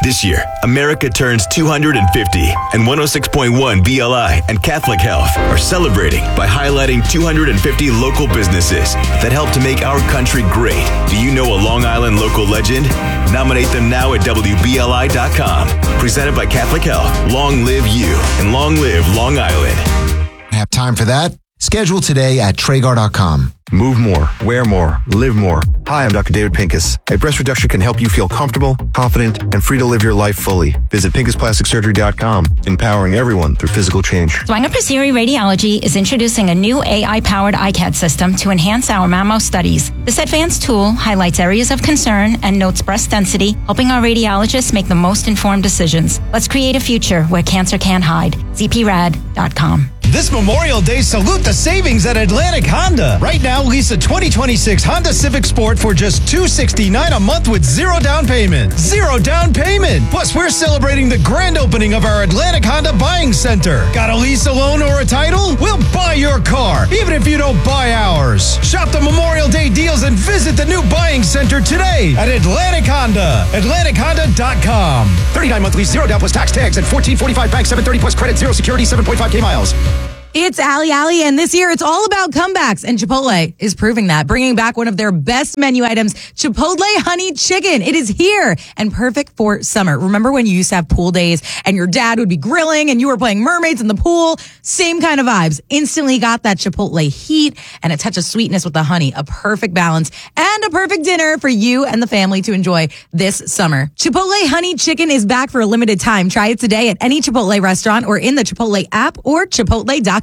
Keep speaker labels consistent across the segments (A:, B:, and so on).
A: This year, America turns 250, and 106.1 BLI and Catholic Health are celebrating by highlighting 250 local businesses that help to make our country great. Do you know a Long Island local legend? Nominate them now at WBLI.com. Presented by Catholic Health. Long live you, and long live Long Island.
B: Have time for that? Schedule today at Traeger.com.
C: Move more, wear more, live more. Hi, I'm Dr. David Pincus. A breast reduction can help you feel comfortable, confident, and free to live your life fully. Visit PincusPlasticSurgery.com, empowering everyone through physical change.
D: Zwanger Paciri Radiology is introducing a new AI-powered iCAD system to enhance our mammo studies. This advanced tool highlights areas of concern and notes breast density, helping our radiologists make the most informed decisions. Let's create a future where cancer can't hide. ZPRAD.com.
E: This Memorial Day, salute the savings at Atlantic Honda. Right now, lease a 2026 Honda Civic Sport for just $269 a month with zero down payment. Zero down payment. Plus, we're celebrating the grand opening of our Atlantic Honda Buying Center. Got a lease, a loan, or a title? We'll buy your car, even if you don't buy ours. Shop the Memorial Day deals and visit the new buying center today at Atlantic Honda. AtlanticHonda.com. 39-month lease, zero down plus tax tags, and 1445 bank, 730 plus credit, zero security, 7.5K miles.
F: It's Ali Ali, and this year it's all about comebacks, and Chipotle is proving that, bringing back one of their best menu items, Chipotle Honey Chicken. It is here and perfect for summer. Remember when you used to have pool days and your dad would be grilling and you were playing mermaids in the pool? Same kind of vibes. Instantly got that Chipotle heat and a touch of sweetness with the honey, a perfect balance and a perfect dinner for you and the family to enjoy this summer. Chipotle Honey Chicken is back for a limited time. Try it today at any Chipotle restaurant or in the Chipotle app or Chipotle.com.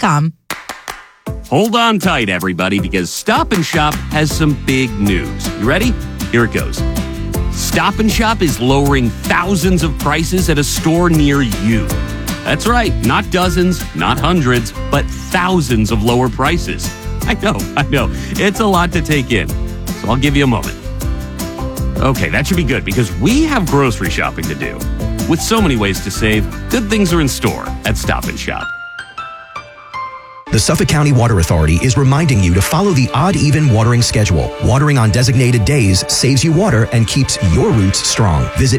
G: Hold on tight, everybody, because Stop & Shop has some big news. You ready? Here it goes. Stop & Shop is lowering thousands of prices at a store near you. That's right, not dozens, not hundreds, but thousands of lower prices. I know. It's a lot to take in, so I'll give you a moment. Okay, that should be good, because we have grocery shopping to do. With so many ways to save, good things are in store at Stop & Shop.
H: The Suffolk County Water Authority is reminding you to follow the odd-even watering schedule. Watering on designated days saves you water and keeps your roots strong. Visit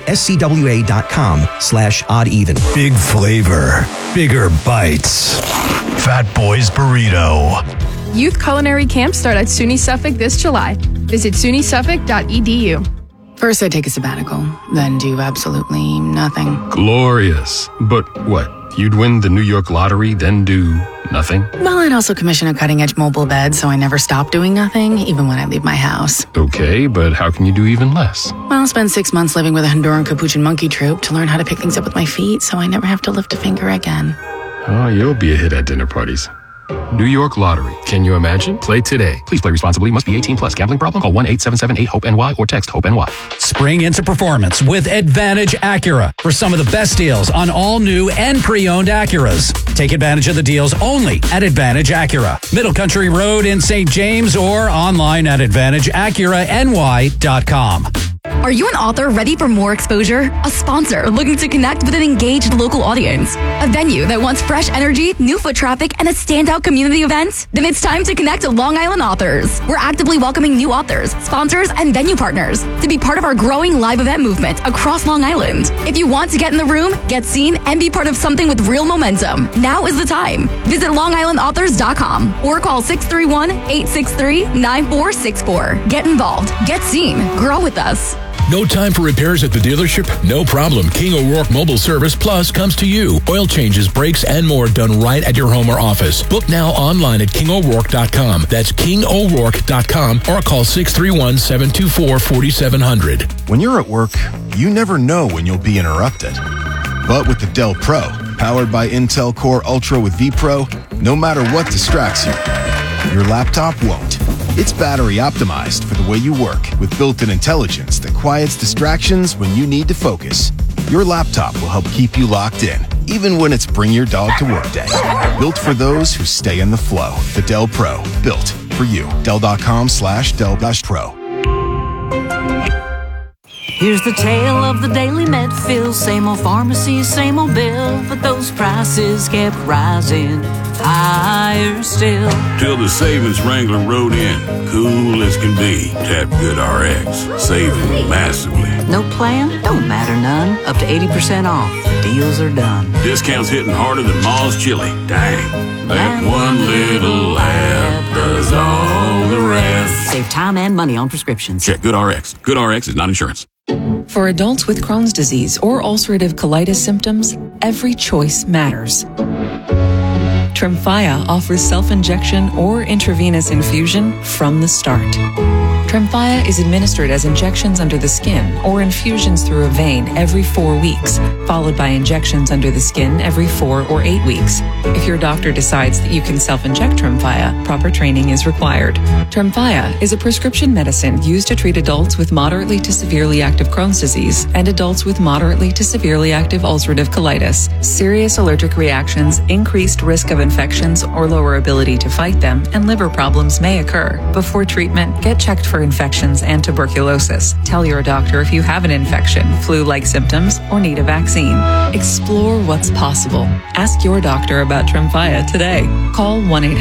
H: scwa.com/oddeven.
I: Big flavor, bigger bites. Fat Boys Burrito.
J: Youth culinary camps start at SUNY Suffolk this July. Visit sunysuffolk.edu.
K: First, I take a sabbatical, then do absolutely nothing.
L: Glorious. But what? You'd win the New York lottery, then do nothing?
K: Well, I'd also commission a cutting-edge mobile bed, so I never stop doing nothing, even when I leave my house.
L: Okay, but how can you do even less?
K: Well, I'll spend 6 months living with a Honduran Capuchin monkey troupe to learn how to pick things up with my feet, so I never have to lift a finger again.
L: Oh, you'll be a hit at dinner parties. New York Lottery. Can you imagine? Play today. Please play responsibly. Must be 18 plus. Gambling problem? Call 1-877-8-HOPE-NY or text HOPE-NY.
M: Spring into performance with Advantage Acura for some of the best deals on all new and pre-owned Acuras. Take advantage of the deals only at Advantage Acura. Middle Country Road in St. James or online at AdvantageAcuraNY.com.
N: Are you an author ready for more exposure? A sponsor looking to connect with an engaged local audience? A venue that wants fresh energy, new foot traffic, and a standout community event? Then it's time to connect to Long Island Authors. We're actively welcoming new authors, sponsors, and venue partners to be part of our growing live event movement across Long Island. If you want to get in the room, get seen, and be part of something with real momentum, now is the time. Visit LongIslandAuthors.com or call 631-863-9464. Get involved, get seen, grow with us.
O: No time for repairs at the dealership? No problem. King O'Rourke Mobile Service Plus comes to you. Oil changes, brakes, and more done right at your home or office. Book now online at KingO'Rourke.com. That's KingO'Rourke.com or call 631-724-4700.
P: When you're at work, you never know when you'll be interrupted. But with the Dell Pro, powered by Intel Core Ultra with vPro, no matter what distracts you, your laptop won't. It's battery optimized for the way you work with built-in intelligence that quiets distractions when you need to focus. Your laptop will help keep you locked in, even when it's bring your dog to work day. Built for those who stay in the flow. The Dell Pro, built for you. Dell.com/Dell-Pro.
Q: Here's the tale of the Daily Medfill. Same old pharmacy, same old bill, but those prices kept rising. higher still.
R: Till the savings Wrangler rode in, cool as can be. Tap GoodRx, saving massively.
Q: No plan? Don't matter none. Up to 80% off. Deals are done.
R: Discounts hitting harder than Ma's chili. Dang. That one little app does all the rest.
Q: Save time and money on prescriptions.
R: Check GoodRx. GoodRx is not insurance.
S: For adults with Crohn's disease or ulcerative colitis symptoms, every choice matters. Tremfya offers self-injection or intravenous infusion from the start. Tremfya is administered as injections under the skin or infusions through a vein every 4 weeks, followed by injections under the skin every 4 or 8 weeks. If your doctor decides that you can self-inject Tremfya, proper training is required. Tremfya is a prescription medicine used to treat adults with moderately to severely active Crohn's disease and adults with moderately to severely active ulcerative colitis. Serious allergic reactions, increased risk of infections or lower ability to fight them, and liver problems may occur. Before treatment, get checked for infections and tuberculosis. Tell your doctor if you have an infection, flu-like symptoms, or need a vaccine. Explore what's possible. Ask your doctor about Tremfya today. Call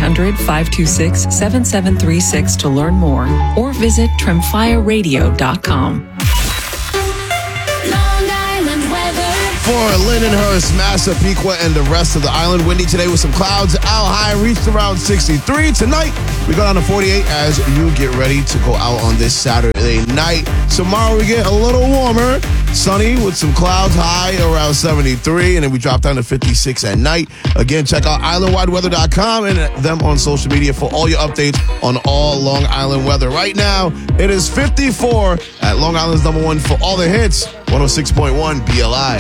S: 1-800-526-7736 to learn more or visit TremfyaRadio.com.
T: For Lindenhurst, Massapequa, and the rest of the island, windy today with some clouds. Out high reached around 63. Tonight, we go down to 48 as you get ready to go out on this Saturday night. Tomorrow, we get a little warmer. Sunny with some clouds, high around 73, and then we drop down to 56 at night. Again, check out islandwideweather.com and them on social media for all your updates on all Long Island weather. Right now, it is 54 at Long Island's #1 for all the hits, 106.1 BLI.